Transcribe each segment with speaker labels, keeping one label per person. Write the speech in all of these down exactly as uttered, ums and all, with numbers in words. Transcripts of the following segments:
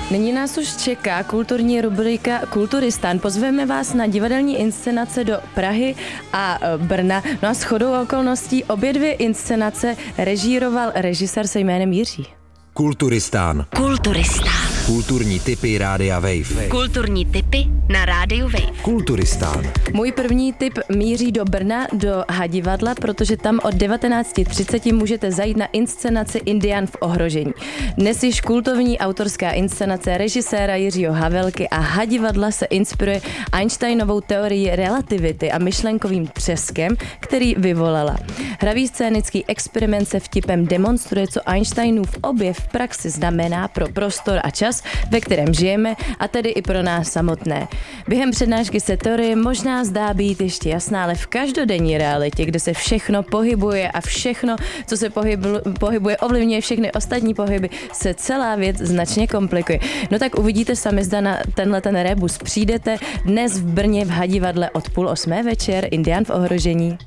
Speaker 1: Nyní nás už čeká kulturní rubrika Kulturistán. Pozveme vás na divadelní inscenace do Prahy a Brna. No a shodou okolností obě dvě inscenace režíroval režisér se jménem Jiří.
Speaker 2: Kulturistán.
Speaker 3: Kulturistán.
Speaker 2: Kulturní tipy Rádia Wave.
Speaker 3: Kulturní tipy na Rádiu Wave.
Speaker 2: Kulturistán.
Speaker 1: Můj první tip míří do Brna, do Hadivadla, protože tam od devatenáct třicet můžete zajít na inscenaci Indián v ohrožení. Dnes již kultovní autorská inscenace režiséra Jiřího Havelky a Hadivadla se inspiruje Einsteinovou teorií relativity a myšlenkovým třeskem, který vyvolala. Hravý scénický experiment se vtipem demonstruje, co Einsteinův objev v praxi znamená pro prostor a čas, ve kterém žijeme, a tedy i pro nás samotné. Během přednášky se teorie možná zdá být ještě jasná, ale v každodenní realitě, kde se všechno pohybuje a všechno, co se pohybu, pohybuje, ovlivňuje všechny ostatní pohyby, se celá věc značně komplikuje. No tak uvidíte sami, zda na tenhle ten rebus přijdete. Dnes v Brně v Hadivadle od půl osmé večer Indián v ohrožení.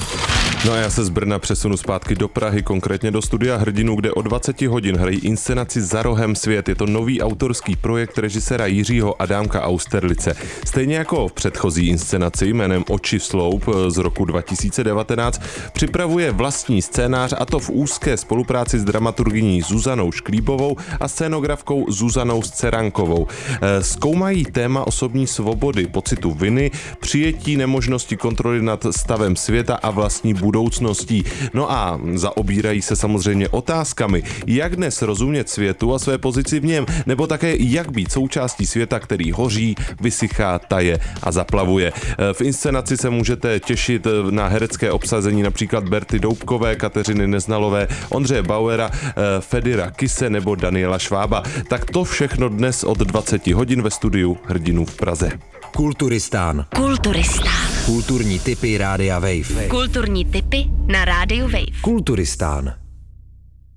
Speaker 4: No a já se z Brna přesunu zpátky do Prahy, konkrétně do studia Hrdinů, kde o dvacet hodin hrají inscenaci Za rohem svět. Je to nový autorský projekt režiséra Jiřího Adámka Austerlice. Stejně jako v předchozí inscenaci jménem Oči sloup z roku dva tisíce devatenáct připravuje vlastní scénář, a to v úzké spolupráci s dramaturgyní Zuzanou Šklíbovou a scénografkou Zuzanou Scerankovou. Zkoumají téma osobní svobody, pocitu viny, přijetí nemožnosti kontroly nad stavem světa a vlastní budoucnosti. budoucností. No a zaobírají se samozřejmě otázkami, jak dnes rozumět světu a své pozici v něm, nebo také jak být součástí světa, který hoří, vysychá, taje a zaplavuje. V inscenaci se můžete těšit na herecké obsazení například Berty Doubkové, Kateřiny Neznalové, Ondřeje Bauera, Fedira Kise nebo Daniela Švába. Tak to všechno dnes od dvacet hodin ve studiu Hrdinů v Praze.
Speaker 2: Kulturistán.
Speaker 3: Kulturistán.
Speaker 2: Kulturní tipy Rádia Wave.
Speaker 3: Kulturní tipy na Rádiu Wave.
Speaker 2: Kulturistán.